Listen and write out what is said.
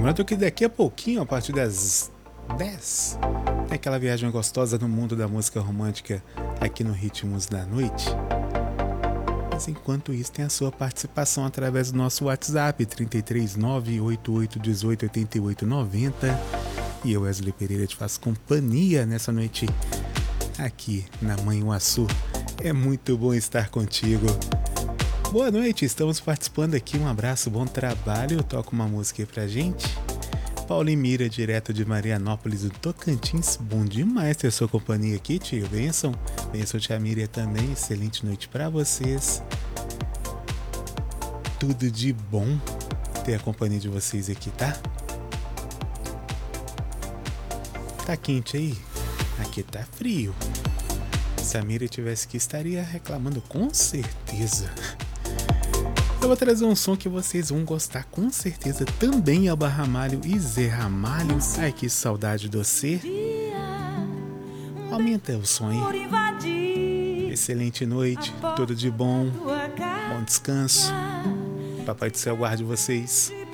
Lembrando que daqui a pouquinho, a partir das 10, tem aquela viagem gostosa no mundo da música romântica aqui no Ritmos da Noite. Mas enquanto isso, tem a sua participação através do nosso WhatsApp 33988188890. E eu, Wesley Pereira, te faço companhia nessa noite aqui na Manhuaçu. É muito bom estar contigo. Boa noite, estamos participando aqui. Um abraço, bom trabalho. Toca uma música aí pra gente. Paulo Mira, direto de Marianópolis, do Tocantins. Bom demais ter sua companhia aqui, tio. Benção. Benção, tia Miriam também. Excelente noite pra vocês. Tudo de bom ter a companhia de vocês aqui, tá? Tá quente aí? Aqui tá frio. Se a Miriam tivesse aqui, estaria reclamando com certeza. Eu vou trazer um som que vocês vão gostar com certeza. Também Elba Ramalho e Zé Ramalho. Ai, que saudade de você. Aumenta o som aí. Excelente noite, tudo de bom. Bom descanso. Papai do céu guarde vocês.